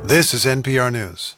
This is NPR News.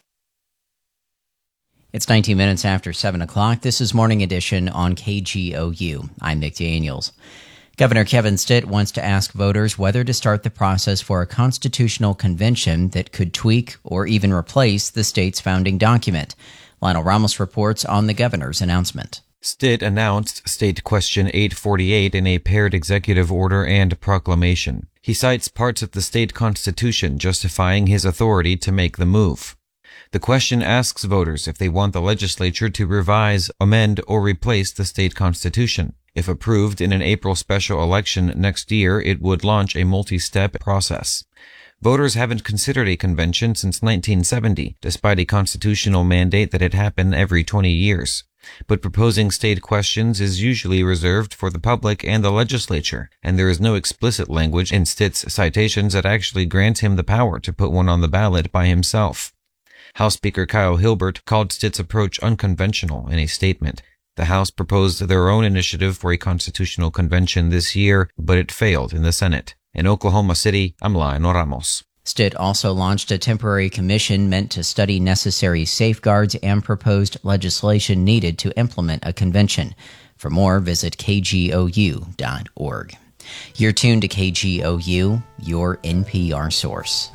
It's 19 minutes after 7 o'clock. This is Morning Edition on KGOU. I'm Nick Daniels. Governor Kevin Stitt wants to ask voters whether to start the process for a constitutional convention that could tweak or even replace the state's founding document. Lionel Ramos reports on the governor's announcement. Stitt announced State Question 848 in a paired executive order and proclamation. He cites parts of the state constitution justifying his authority to make the move. The question asks voters if they want the legislature to revise, amend, or replace the state constitution. If approved in an April special election next year, it would launch a multi-step process. Voters haven't considered a convention since 1970, despite a constitutional mandate that it happen every 20 years. But proposing state questions is usually reserved for the public and the legislature, and there is no explicit language in Stitt's citations that actually grants him the power to put one on the ballot by himself. House Speaker Kyle Hilbert called Stitt's approach unconventional in a statement. The House proposed their own initiative for a constitutional convention this year, but it failed in the Senate. In Oklahoma City, I'm Lionel Ramos. Stitt also launched a temporary commission meant to study necessary safeguards and proposed legislation needed to implement a convention. For more, visit kgou.org. You're tuned to KGOU, your NPR source.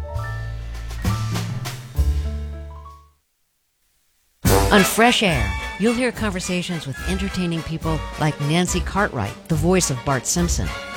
On Fresh Air, you'll hear conversations with entertaining people like Nancy Cartwright, the voice of Bart Simpson,